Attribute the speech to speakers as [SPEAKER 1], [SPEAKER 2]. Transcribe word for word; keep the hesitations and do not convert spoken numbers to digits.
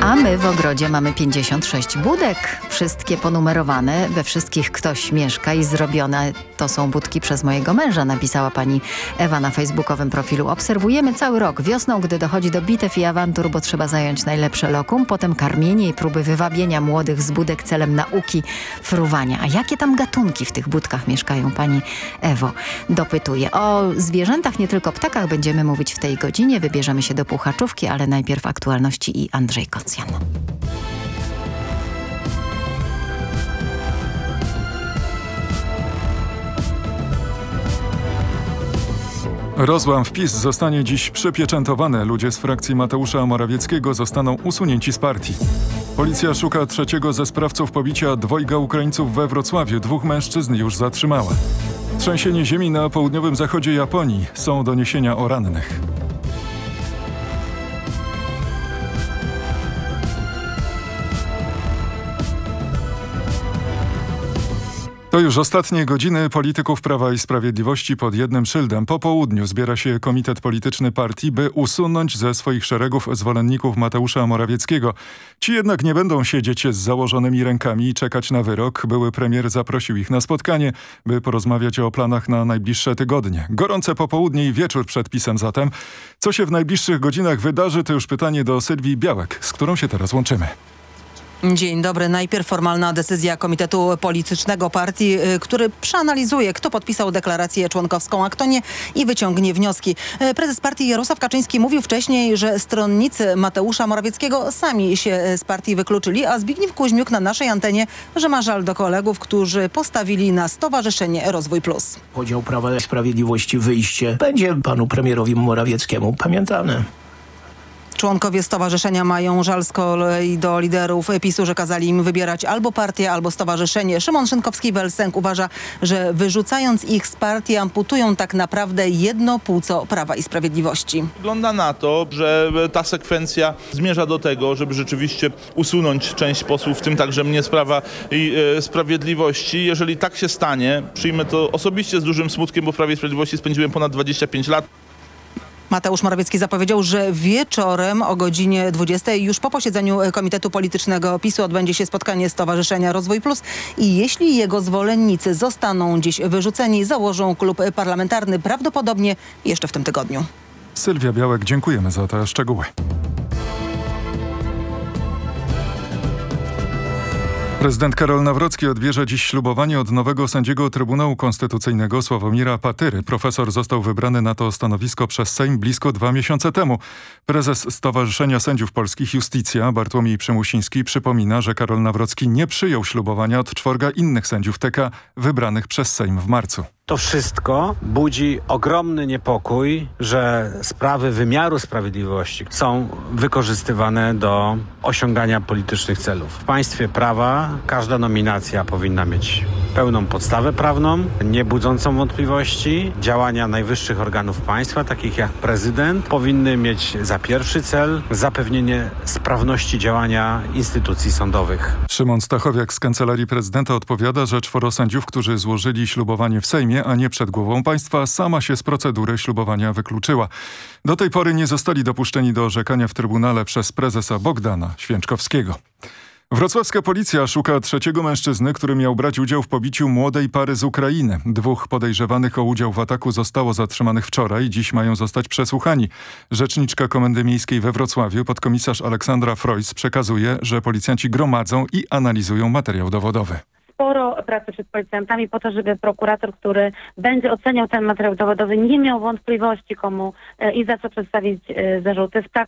[SPEAKER 1] A my w ogrodzie mamy pięćdziesiąt sześć budek, wszystkie ponumerowane, we wszystkich ktoś mieszka i zrobione to są budki przez mojego męża, napisała pani Ewa na facebookowym profilu. Obserwujemy cały rok wiosną, gdy dochodzi do bitew i awantur, bo trzeba zająć najlepsze lokum, potem karmienie i próby wywabienia młodych z budek celem nauki fruwania. A jakie tam gatunki w tych budkach mieszkają, pani Ewo? Dopytuje. O zwierzętach, nie tylko ptakach będziemy mówić w tej godzinie. Wybierzemy się do Puchaczówki, ale najpierw aktualności i Andrzej Kocjan.
[SPEAKER 2] Rozłam w PiS zostanie dziś przypieczętowany. Ludzie z frakcji Mateusza Morawieckiego zostaną usunięci z partii. Policja szuka trzeciego ze sprawców pobicia dwojga Ukraińców we Wrocławiu. Dwóch mężczyzn już zatrzymała. Trzęsienie ziemi na południowym zachodzie Japonii. Są doniesienia o rannych. To już ostatnie godziny polityków Prawa i Sprawiedliwości pod jednym szyldem. Po południu zbiera się komitet polityczny partii, by usunąć ze swoich szeregów zwolenników Mateusza Morawieckiego. Ci jednak nie będą siedzieć z założonymi rękami i czekać na wyrok. Były premier zaprosił ich na spotkanie, by porozmawiać o planach na najbliższe tygodnie. Gorące popołudnie i wieczór przed PiS-em zatem. Co się w najbliższych godzinach wydarzy, to już pytanie do Sylwii Białek, z którą się teraz łączymy.
[SPEAKER 3] Dzień dobry. Najpierw formalna decyzja Komitetu Politycznego Partii, który przeanalizuje, kto podpisał deklarację członkowską, a kto nie i wyciągnie wnioski. Prezes partii Jarosław Kaczyński mówił wcześniej, że stronnicy Mateusza Morawieckiego sami się z partii wykluczyli, a Zbigniew Kuźmiuk na naszej antenie, że ma żal do kolegów, którzy postawili na Stowarzyszenie Rozwój Plus.
[SPEAKER 4] Podział Prawa i Sprawiedliwości, wyjście będzie panu premierowi Morawieckiemu pamiętane.
[SPEAKER 3] Członkowie stowarzyszenia mają żal z kolei do liderów PiS-u, że kazali im wybierać albo partię, albo stowarzyszenie. Szymon Szynkowski-Welsenk uważa, że wyrzucając ich z partii amputują tak naprawdę jedno płuco Prawa i Sprawiedliwości.
[SPEAKER 5] Wygląda na to, że ta sekwencja zmierza do tego, żeby rzeczywiście usunąć część posłów, w tym także mnie z Prawa i e, Sprawiedliwości. Jeżeli tak się stanie, przyjmę to osobiście z dużym smutkiem, bo w Prawie i Sprawiedliwości spędziłem ponad dwadzieścia pięć lat.
[SPEAKER 3] Mateusz Morawiecki zapowiedział, że wieczorem o godzinie dwudziestej już po posiedzeniu Komitetu Politycznego PiS-u odbędzie się spotkanie Stowarzyszenia Rozwój Plus i jeśli jego zwolennicy zostaną dziś wyrzuceni, założą klub parlamentarny prawdopodobnie jeszcze w tym tygodniu.
[SPEAKER 2] Sylwia Białek, dziękujemy za te szczegóły. Prezydent Karol Nawrocki odbierze dziś ślubowanie od nowego sędziego Trybunału Konstytucyjnego Sławomira Patyry. Profesor został wybrany na to stanowisko przez Sejm blisko dwa miesiące temu. Prezes Stowarzyszenia Sędziów Polskich Iustitia Bartłomiej Przymusiński przypomina, że Karol Nawrocki nie przyjął ślubowania od czworga innych sędziów T K wybranych przez Sejm w marcu.
[SPEAKER 6] To wszystko budzi ogromny niepokój, że sprawy wymiaru sprawiedliwości są wykorzystywane do osiągania politycznych celów. W państwie prawa każda nominacja powinna mieć pełną podstawę prawną, nie budzącą wątpliwości. Działania najwyższych organów państwa, takich jak prezydent, powinny mieć za pierwszy cel zapewnienie sprawności działania instytucji sądowych.
[SPEAKER 2] Szymon Stachowiak z Kancelarii Prezydenta odpowiada, że czworo sędziów, którzy złożyli ślubowanie w Sejmie, a nie przed głową państwa, sama się z procedury ślubowania wykluczyła. Do tej pory nie zostali dopuszczeni do orzekania w Trybunale przez prezesa Bogdana Święczkowskiego. Wrocławska policja szuka trzeciego mężczyzny, który miał brać udział w pobiciu młodej pary z Ukrainy. Dwóch podejrzewanych o udział w ataku zostało zatrzymanych wczoraj. Dziś mają zostać przesłuchani. Rzeczniczka Komendy Miejskiej we Wrocławiu, podkomisarz Aleksandra Frojs, przekazuje, że policjanci gromadzą i analizują materiał dowodowy.
[SPEAKER 7] Sporo pracy przed policjantami po to, żeby prokurator, który będzie oceniał ten materiał dowodowy, nie miał wątpliwości, komu i za co przedstawić zarzuty. W tak